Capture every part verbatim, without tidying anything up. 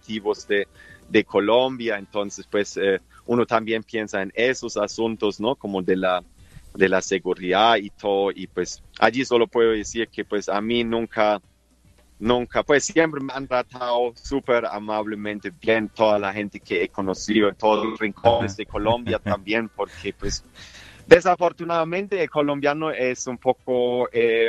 selectivos de, de Colombia. Entonces, pues eh, uno también piensa en esos asuntos, ¿no? Como de la, de la seguridad y todo. Y pues allí solo puedo decir que pues a mí nunca... Nunca, pues siempre me han tratado súper amablemente bien toda la gente que he conocido en todos los rincones de Colombia también, porque pues desafortunadamente el colombiano es un poco eh,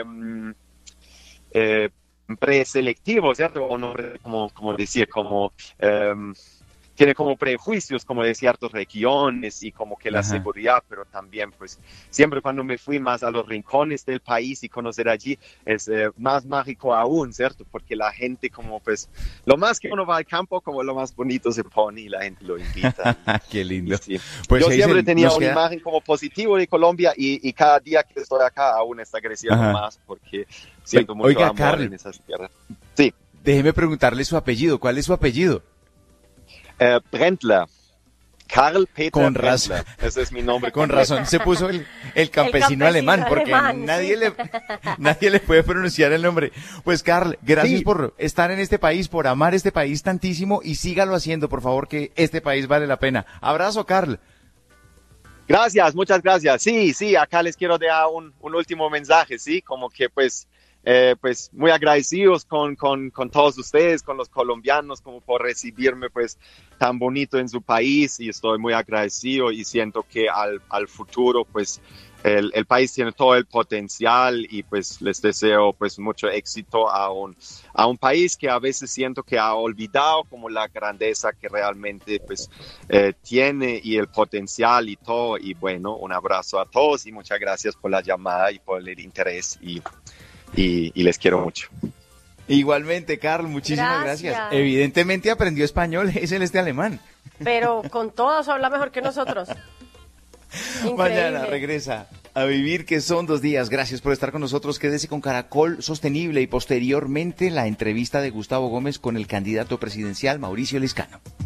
eh, preselectivo, ¿cierto? O no, como, como decir, como... Eh, tiene como prejuicios como de ciertas regiones y como que la Ajá. seguridad, pero también pues siempre cuando me fui más a los rincones del país y conocer allí es eh, más mágico aún, ¿cierto? Porque la gente como pues, lo más que uno va al campo, como lo más bonito se pone y la gente lo invita. Y, Qué lindo. y sí. Pues Yo ahí siempre se, tenía nos una queda... imagen como positivo de Colombia y, y cada día que estoy acá aún está creciendo Ajá. más porque siento mucho Oiga, amor Karl, en esas tierras. Sí. déjeme preguntarle su apellido. ¿Cuál es su apellido? Eh, Brendler. Karl Peter Con Brendler. razón. Ese es mi nombre. Con completo. razón se puso el, el campesino, El campesino alemán, porque alemán, nadie sí. le nadie le puede pronunciar el nombre. Pues Karl, gracias Sí. por estar en este país, por amar este país tantísimo y sígalo haciendo, por favor, que este país vale la pena. Abrazo, Karl. Gracias, muchas gracias. Sí, sí, acá les quiero dejar un, un último mensaje, sí, como que pues, eh, pues muy agradecidos con, con, con todos ustedes, con los colombianos, como por recibirme pues tan bonito en su país y estoy muy agradecido y siento que al, al futuro pues el, el país tiene todo el potencial y pues les deseo pues mucho éxito a un, a un país que a veces siento que ha olvidado como la grandeza que realmente pues eh, tiene y el potencial y todo. Y bueno, un abrazo a todos y muchas gracias por la llamada y por el interés y, y, y les quiero mucho. Igualmente, Karl, muchísimas gracias. Gracias. Evidentemente aprendió español, es el este alemán. Pero con todos habla mejor que nosotros. Increíble. Mañana regresa a Vivir, que son dos días. Gracias por estar con nosotros. Quédese con Caracol Sostenible y posteriormente la entrevista de Gustavo Gómez con el candidato presidencial Mauricio Liscano.